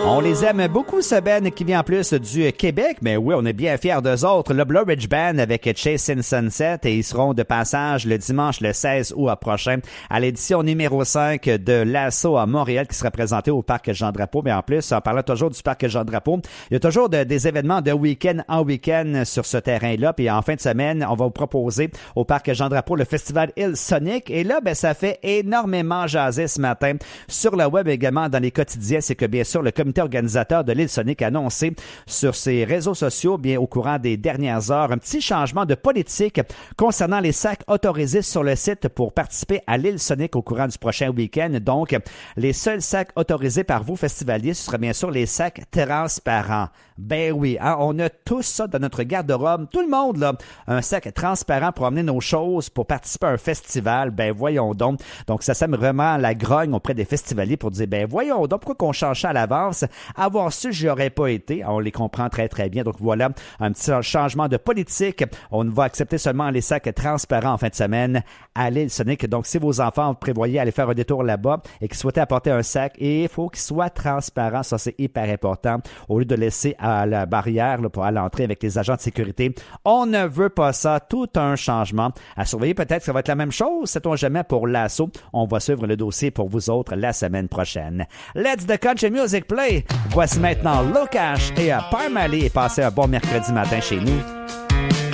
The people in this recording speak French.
On les aime beaucoup, ce band qui vient en plus du Québec, mais oui, on est bien fiers d'eux autres. Le Blue Ridge Band avec Chasing Sunset, et ils seront de passage le dimanche le 16 août prochain à l'édition numéro 5 de l'Assaut à Montréal qui sera présenté au Parc Jean-Drapeau. Mais en plus, en parlant toujours du Parc Jean-Drapeau, il y a toujours des événements de week-end en week-end sur ce terrain-là. Puis en fin de semaine, on va vous proposer au Parc Jean-Drapeau le festival Île Sonic. Et là, ça fait énormément jaser ce matin sur le web, également dans les quotidiens. C'est que bien sûr, le comité organisateur de l'Île Sonic a annoncé sur ses réseaux sociaux, bien au courant des dernières heures, un petit changement de politique concernant les sacs autorisés sur le site pour participer à l'Île Sonic au courant du prochain week-end. Donc, les seuls sacs autorisés par vous, festivaliers, ce sera bien sûr les sacs transparents. Ben oui, hein, on a tous ça dans notre garde-robe. Tout le monde, là, un sac transparent pour emmener nos choses pour participer à un festival. Ben voyons donc. Donc, ça sème vraiment la grogne auprès des festivaliers pour dire, ben voyons donc, pourquoi qu'on change ça à l'avance? Avoir su, j'y aurais pas été. On les comprend très, très bien. Donc, voilà, un petit changement de politique. On va accepter seulement les sacs transparents en fin de semaine à l'Île Sonic. Donc, si vos enfants prévoyaient aller faire un détour là-bas et qu'ils souhaitaient apporter un sac, et il faut qu'il soit transparent. Ça, c'est hyper important. Au lieu de laisser à la barrière là, pour à l'entrée avec les agents de sécurité, on ne veut pas ça. Tout un changement à surveiller. Peut-être que ça va être la même chose. Sait-on jamais pour l'assaut. On va suivre le dossier pour vous autres la semaine prochaine. Let's the Country Music Play. Voici maintenant Locash et Parmalee et passez un bon mercredi matin chez nous.